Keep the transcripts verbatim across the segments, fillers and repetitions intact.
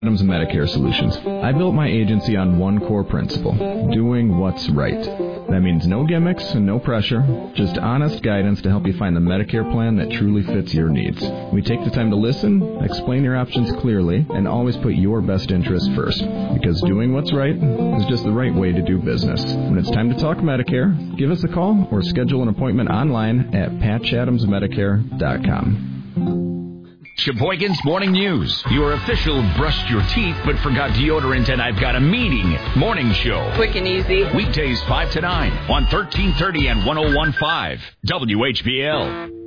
Adams and Medicare Solutions. I built my agency on one core principle, doing what's right. That means no gimmicks and no pressure, just honest guidance to help you find the Medicare plan that truly fits your needs. We take the time to listen, explain your options clearly, and always put your best interest first. Because doing what's right is just the right way to do business. When it's time to talk Medicare, give us a call or schedule an appointment online at patch adams medicare dot com. Sheboygan's Morning News. Your official brushed your teeth but forgot deodorant and I've got a meeting morning show. Quick and easy. Weekdays five to nine on thirteen thirty and one oh one point five W H B L.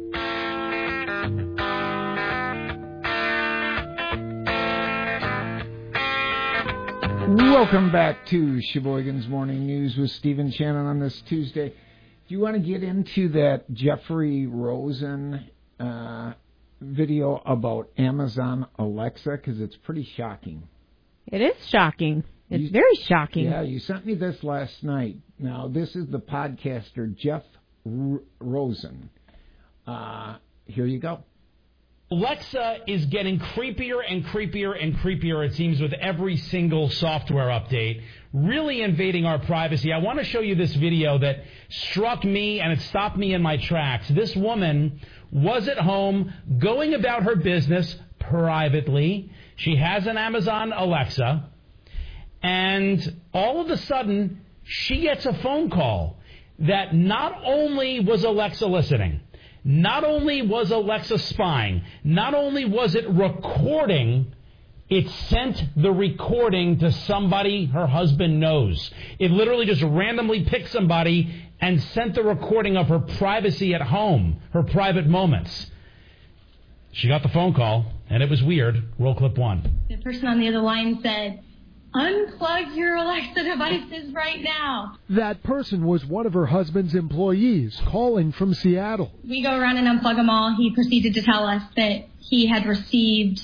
Welcome back to Sheboygan's Morning News with Stephen Shannon on this Tuesday. Do you want to get into that Jeffrey Rosen uh video about Amazon Alexa, because it's pretty shocking. It is shocking. It's you, very shocking. Yeah, you sent me this last night. Now, this is the podcaster Jeff R- Rosen. Uh, here you go. Alexa is getting creepier and creepier and creepier, it seems, with every single software update, really invading our privacy. I want to show you this video that struck me, and it stopped me in my tracks. This woman was at home going about her business privately. She has an Amazon Alexa, and all of a sudden, she gets a phone call that not only was Alexa listening, not only was Alexa spying, not only was it recording, it sent the recording to somebody her husband knows. It literally just randomly picked somebody and sent the recording of her privacy at home, her private moments. She got the phone call, and it was weird. Roll clip one. The person on the other line said, "Unplug your Alexa devices right now." That person was one of her husband's employees calling from Seattle. We go around and unplug them all. He proceeded to tell us that he had received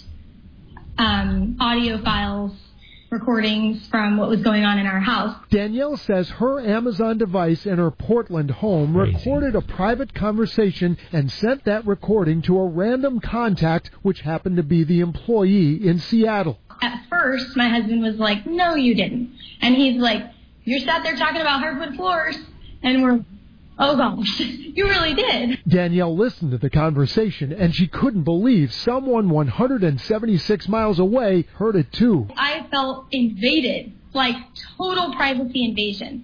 um, audio files, recordings from what was going on in our house. Danielle says her Amazon device in her Portland home Crazy. recorded a private conversation and sent that recording to a random contact, which happened to be the employee in Seattle. At first, my husband was like, "No, you didn't." And he's like, "You're sat there talking about hardwood floors." And we're, "Oh, gosh, you really did." Danielle listened to the conversation, and she couldn't believe someone one hundred seventy-six miles away heard it, too. I felt invaded, like total privacy invasion.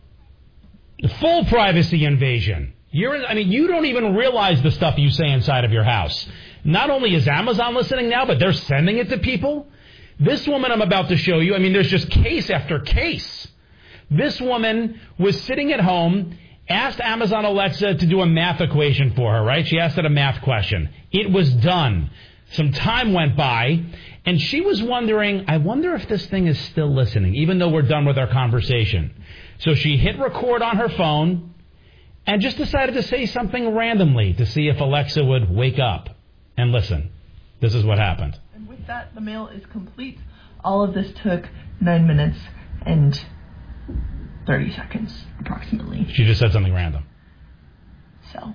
Full privacy invasion. You're, in, I mean, you don't even realize the stuff you say inside of your house. Not only is Amazon listening now, but they're sending it to people. This woman I'm about to show you, I mean, there's just case after case. This woman was sitting at home, asked Amazon Alexa to do a math equation for her, right? She asked it a math question. It was done. Some time went by, and she was wondering, I wonder if this thing is still listening, even though we're done with our conversation. So she hit record on her phone and just decided to say something randomly to see if Alexa would wake up and listen. This is what happened. And with that, the mail is complete. All of this took nine minutes and thirty seconds, approximately. She just said something random. So.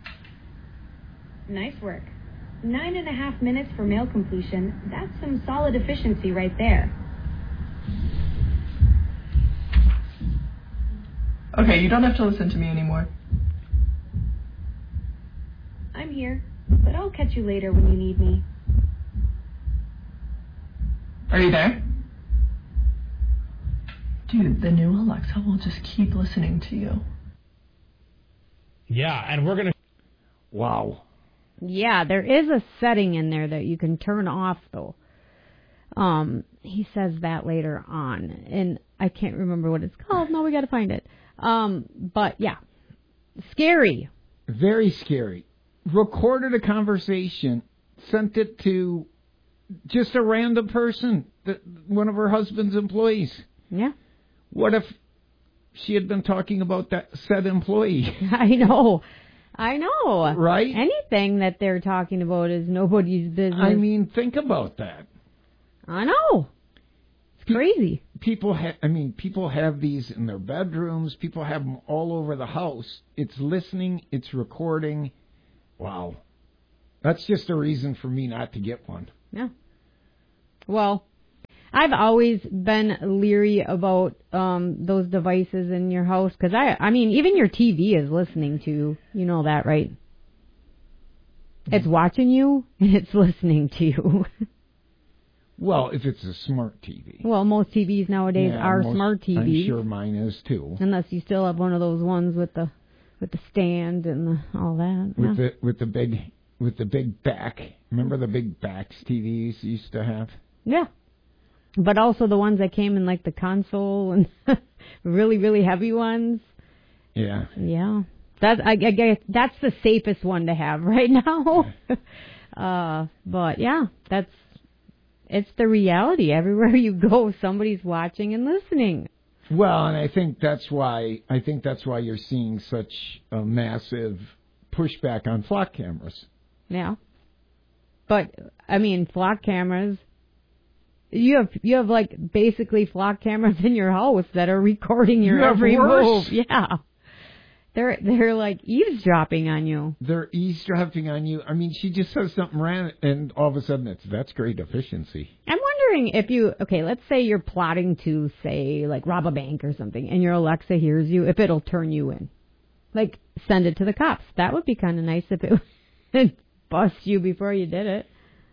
Nice work. Nine and a half minutes for mail completion. That's some solid efficiency right there. Okay, you don't have to listen to me anymore. I'm here, but I'll catch you later when you need me. Are you there? Dude, the new Alexa will just keep listening to you. Yeah, and we're going to... Wow. Yeah, there is a setting in there that you can turn off, though. Um, he says that later on, and I can't remember what it's called. No, we got to find it. Um, but, yeah, scary. Very scary. Recorded a conversation, sent it to just a random person, that one of her husband's employees. Yeah. What if she had been talking about that said employee? I know. I know. Right? Anything that they're talking about is nobody's business. I mean, think about that. I know. It's crazy. People ha- I mean, people have these in their bedrooms. People have them all over the house. It's listening. It's recording. Wow. That's just a reason for me not to get one. Yeah. Well, I've always been leery about um those devices in your house because I, I mean, even your T V is listening to you. You know that, right? It's watching you and it's listening to you. Well, if it's a smart T V. Well, most T Vs nowadays yeah, are most, smart T Vs. I'm sure mine is too. Unless you still have one of those ones with the with the stand and the, all that. With yeah. the with the big with the big back. Remember the big backs T Vs you used to have? Yeah. But also the ones that came in like the console and really really heavy ones. Yeah. Yeah. That's I, I guess that's the safest one to have right now. uh, but yeah, that's it's the reality. Everywhere you go, somebody's watching and listening. Well, and I think that's why I think that's why you're seeing such a massive pushback on flock cameras. Yeah. But I mean, flock cameras. You have you have like basically flock cameras in your house that are recording your you have every worse. move. Yeah. They're they're like eavesdropping on you. They're eavesdropping on you. I mean, she just says something random, and all of a sudden it's that's great efficiency. I'm wondering if you okay, let's say you're plotting to say like rob a bank or something, and your Alexa hears you, if it'll turn you in, like send it to the cops. That would be kind of nice if it would bust you before you did it.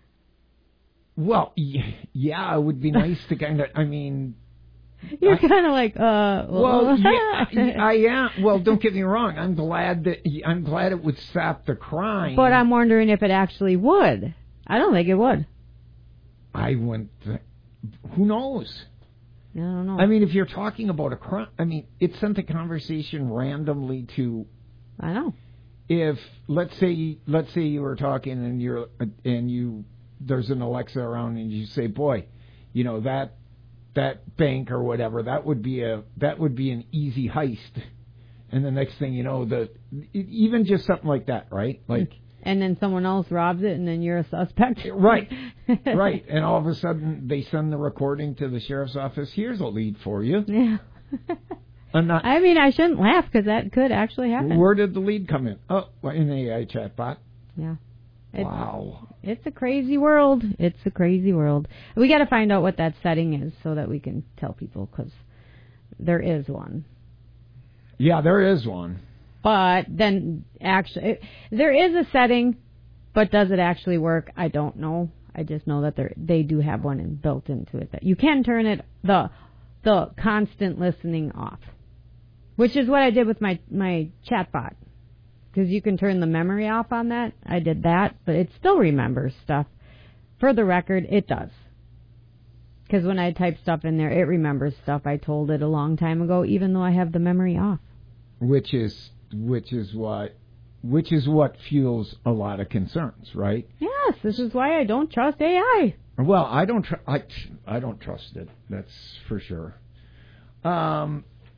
Well, yeah, it would be nice to kind of. I mean. You're kind of like, uh. Well, yeah, I am. Well, don't get me wrong. I'm glad that I'm glad it would stop the crime. But I'm wondering if it actually would. I don't think it would. I went. To, who knows? I don't know. I mean, if you're talking about a crime, I mean, it sent the conversation randomly to. I know. If let's say let's say you were talking and you're and you there's an Alexa around and you say, boy, you know that. that bank or whatever, that would be a that would be an easy heist. And the next thing you know, the even just something like that, right? Like, and then someone else robs it, and then you're a suspect. Right, right. And all of a sudden, they send the recording to the sheriff's office. Here's a lead for you. Yeah. I'm not, I mean, I shouldn't laugh because that could actually happen. Where did the lead come in? Oh, in the A I chatbot. Yeah. It's, wow. It's a crazy world. It's a crazy world. We got to find out what that setting is so that we can tell people, because there is one. Yeah, there is one. But then actually, there is a setting, but does it actually work? I don't know. I just know that they do have one in, built into it that you can turn it the the constant listening off, which is what I did with my my chatbot. Because you can turn the memory off on that. I did that, but it still remembers stuff. For the record, it does. Because when I type stuff in there, it remembers stuff I told it a long time ago, even though I have the memory off. Which is which is what which is what fuels a lot of concerns, right? Yes, this is why I don't trust A I. Well, I don't tr- I I don't trust it. That's for sure. Um.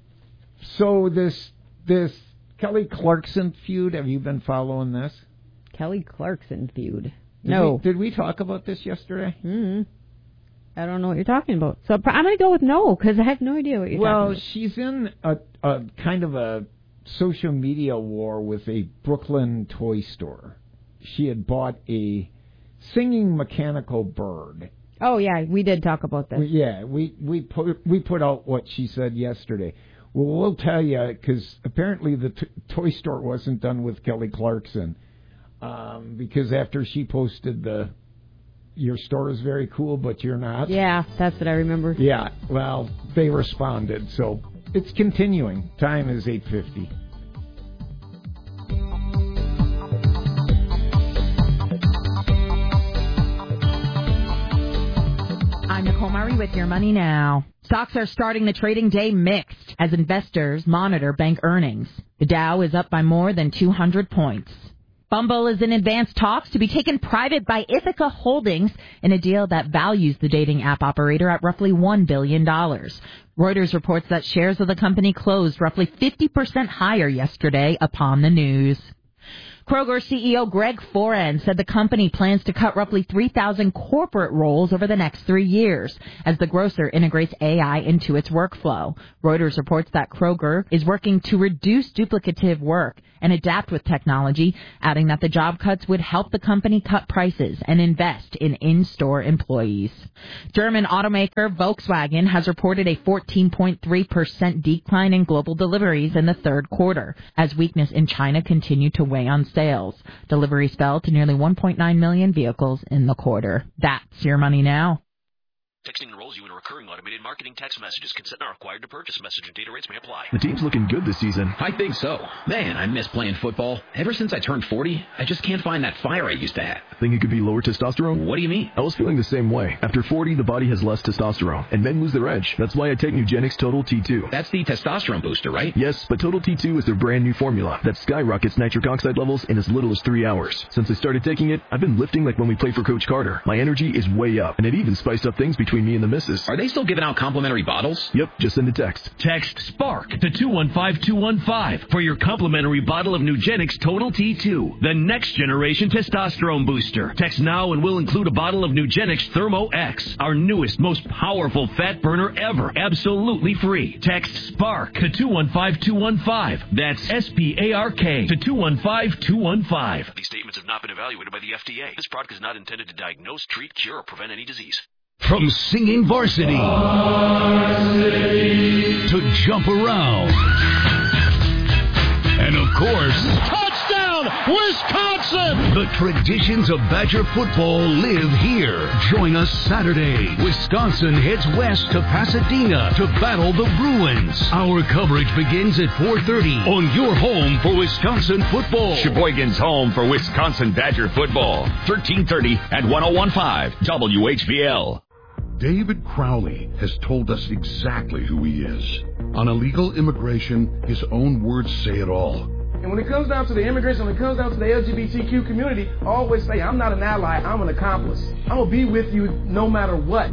So this this. Kelly Clarkson feud, have you been following this? Kelly Clarkson feud? Did No. We, did we talk about this yesterday? Mm-hmm. I don't know what you're talking about. So I'm going to go with no, because I have no idea what you're well, talking about. Well, she's in a, a kind of a social media war with a Brooklyn toy store. She had bought a singing mechanical bird. Oh, yeah, we did talk about this. We, yeah, we, we, put, we put out what she said yesterday. Well, we'll tell you, because apparently the t- toy store wasn't done with Kelly Clarkson. Um, because after she posted the, your store is very cool, but you're not. Yeah, that's what I remember. Yeah, well, they responded. So it's continuing. Time is eight fifty. I'm Nicole Murray with Your Money Now. Stocks are starting the trading day mixed as investors monitor bank earnings. The Dow is up by more than two hundred points. Bumble is in advanced talks to be taken private by Ithaca Holdings in a deal that values the dating app operator at roughly one billion dollars. Reuters reports that shares of the company closed roughly fifty percent higher yesterday upon the news. Kroger C E O Greg Foran said the company plans to cut roughly three thousand corporate roles over the next three years as the grocer integrates A I into its workflow. Reuters reports that Kroger is working to reduce duplicative work and adapt with technology, adding that the job cuts would help the company cut prices and invest in in-store employees. German automaker Volkswagen has reported a fourteen point three percent decline in global deliveries in the third quarter, as weakness in China continued to weigh on sales. Deliveries fell to nearly one point nine million vehicles in the quarter. That's your money now. Texting enrolls you in a recurring automated marketing text messages. Consent not required to purchase. Message and data rates may apply. The team's looking good this season. I think so. Man, I miss playing football. Ever since I turned forty, I just can't find that fire I used to have. Think it could be lower testosterone? What do you mean? I was feeling the same way. After forty, the body has less testosterone, and men lose their edge. That's why I take Nugenix Total T two. That's the testosterone booster, right? Yes, but Total T two is their brand new formula that skyrockets nitric oxide levels in as little as three hours. Since I started taking it, I've been lifting like when we played for Coach Carter. My energy is way up, and it even spiced up things between me and the missus. Are they still giving out complimentary bottles? Yep, just send a text. Text SPARK to two one five two one five for your complimentary bottle of Nugenix Total T two, the next generation testosterone booster. Text now and we'll include a bottle of Nugenix Thermo X, our newest, most powerful fat burner ever, absolutely free. Text SPARK to two one five two one five. That's S P A R K to two one five two one five. These statements have not been evaluated by the F D A. This product is not intended to diagnose, treat, cure, or prevent any disease. From singing varsity, varsity to jump around, and of course, touchdown, Wisconsin! The traditions of Badger football live here. Join us Saturday. Wisconsin heads west to Pasadena to battle the Bruins. Our coverage begins at four thirty on your home for Wisconsin football. Sheboygan's home for Wisconsin Badger football. thirteen thirty at one oh one point five W H B L. David Crowley has told us exactly who he is. On illegal immigration, his own words say it all. And when it comes down to the immigrants, when it comes down to the L G B T Q community, I always say, I'm not an ally, I'm an accomplice. I'm going to be with you no matter what.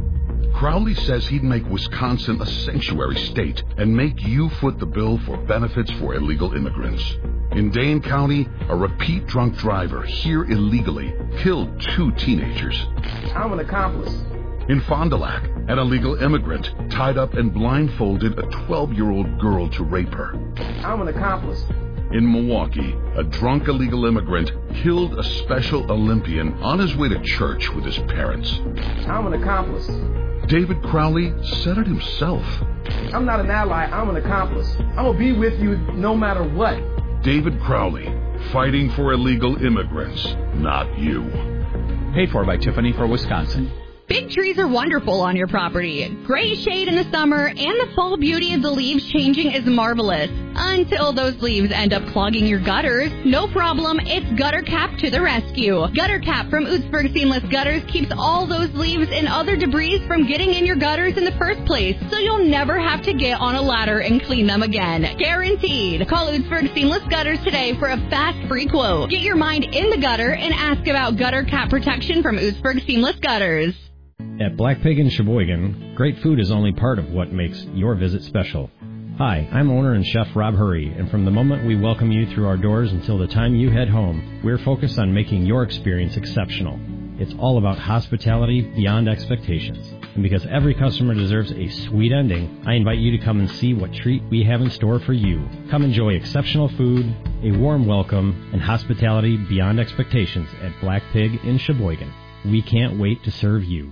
Crowley says he'd make Wisconsin a sanctuary state and make you foot the bill for benefits for illegal immigrants. In Dane County, a repeat drunk driver here illegally killed two teenagers. I'm an accomplice. In Fond du Lac, an illegal immigrant tied up and blindfolded a twelve-year-old girl to rape her. I'm an accomplice. In Milwaukee, a drunk illegal immigrant killed a Special Olympian on his way to church with his parents. I'm an accomplice. David Crowley said it himself. I'm not an ally, I'm an accomplice. I'm going to be with you no matter what. David Crowley, fighting for illegal immigrants, not you. Paid for by Tiffany for Wisconsin. Big trees are wonderful on your property. Great shade in the summer, and the fall beauty of the leaves changing is marvelous. Until those leaves end up clogging your gutters. No problem, it's Gutter Cap to the rescue. Gutter Cap from Ootsburg Seamless Gutters keeps all those leaves and other debris from getting in your gutters in the first place, so you'll never have to get on a ladder and clean them again. Guaranteed. Call Ootsburg Seamless Gutters today for a fast free quote. Get your mind in the gutter and ask about Gutter Cap protection from Ootsburg Seamless Gutters. At Black Pig in Sheboygan, great food is only part of what makes your visit special. Hi, I'm owner and chef Rob Hurry, and from the moment we welcome you through our doors until the time you head home, we're focused on making your experience exceptional. It's all about hospitality beyond expectations. And because every customer deserves a sweet ending, I invite you to come and see what treat we have in store for you. Come enjoy exceptional food, a warm welcome, and hospitality beyond expectations at Black Pig in Sheboygan. We can't wait to serve you.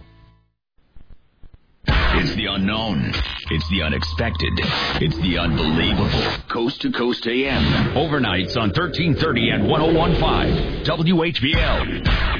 It's the unknown. It's the unexpected. It's the unbelievable. Coast to Coast A M. Overnights on thirteen thirty and one oh one point five W H B L.